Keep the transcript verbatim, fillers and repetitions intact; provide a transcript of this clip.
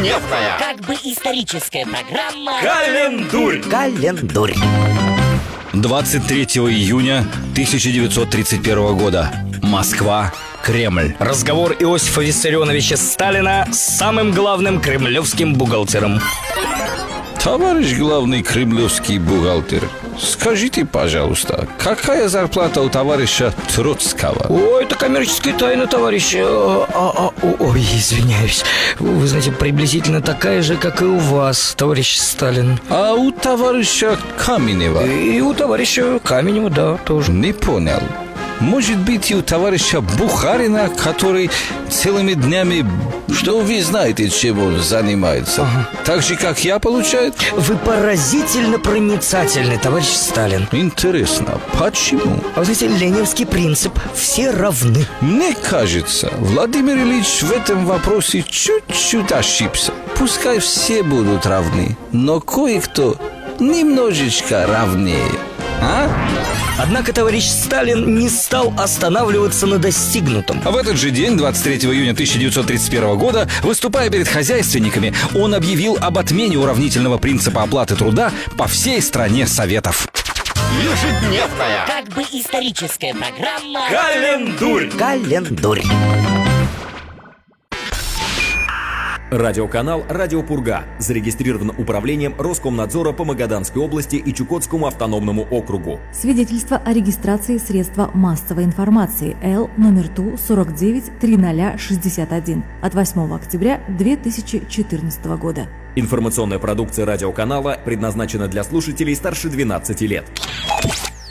Ежедневная, как бы историческая программа Календурь. Календурь. двадцать третьего июня тысяча девятьсот тридцать первого года. Москва, Кремль. Разговор Иосифа Виссарионовича Сталина с самым главным кремлевским бухгалтером. Товарищ главный кремлевский бухгалтер, скажите, пожалуйста, какая зарплата у товарища Троцкого? Ой, это коммерческая тайна, товарищ. А, а, а, Ой, извиняюсь. Вы знаете, приблизительно такая же, как и у вас, товарищ Сталин. А у товарища Каменева? И у товарища Каменева, да, тоже. Не понял. Может быть, и у товарища Бухарина, который целыми днями, что вы знаете, чем он занимается, ага. Так же, как я, получает? Вы поразительно проницательны, товарищ Сталин. Интересно, почему? А вы знаете, ленинский принцип – все равны. Мне кажется, Владимир Ильич в этом вопросе чуть-чуть ошибся. Пускай все будут равны, но кое-кто немножечко равнее. А? Однако товарищ Сталин не стал останавливаться на достигнутом. В этот же день, двадцать третьего июня тысяча девятьсот тридцать первого года, выступая перед хозяйственниками, он объявил об отмене уравнительного принципа оплаты труда по всей стране Советов. Ежедневная, как бы историческая программа Календурь. Календурь. Радиоканал «Радио Пурга» зарегистрирован управлением Роскомнадзора по Магаданской области и Чукотскому автономному округу. Свидетельство о регистрации средства массовой информации Л номер Ту сорок девять триста шестьдесят один от восьмого октября две тысячи четырнадцатого года. Информационная продукция радиоканала предназначена для слушателей старше двенадцати лет.